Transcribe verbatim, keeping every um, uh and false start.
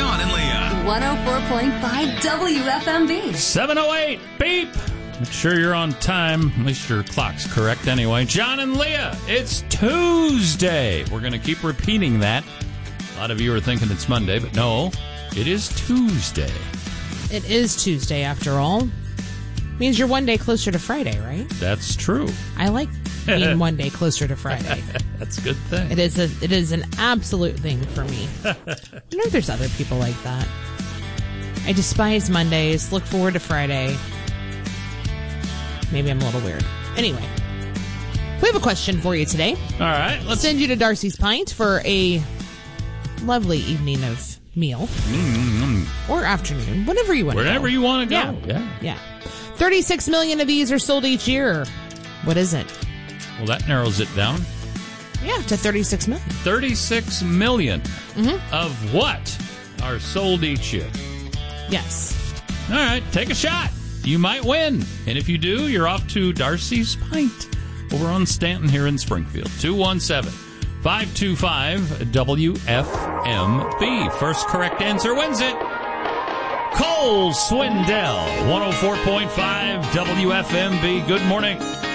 John and Leah. one oh four point five W F M B. seven oh eight, beep. Make sure you're on time. At least your clock's correct anyway. John and Leah, it's Tuesday. We're going to keep repeating that. A lot of you are thinking it's Monday, but no, it is Tuesday. It is Tuesday, after all. Means you're one day closer to Friday, right? That's true. I like being one day closer to Friday. That's a good thing. It is a, it is an absolute thing for me. I know there's other people like that. I despise Mondays, look forward to Friday. Maybe I'm a little weird. Anyway, we have a question for you today. All right. Let's send you to Darcy's Pint for a lovely evening of meal. Mm-hmm. Or afternoon, whatever you want to go. Wherever you want to go. Yeah. yeah. Yeah. thirty-six million of these are sold each year. What is it? Well, that narrows it down. Yeah, to thirty-six million. thirty-six million Mm-hmm. of what are sold each year? Yes. All right, take a shot. You might win. And if you do, you're off to Darcy's Pint over on Stanton here in Springfield. two one seven, five two five, W F M B. First correct answer wins it. Cole Swindell, one oh four point five W F M B. Good morning.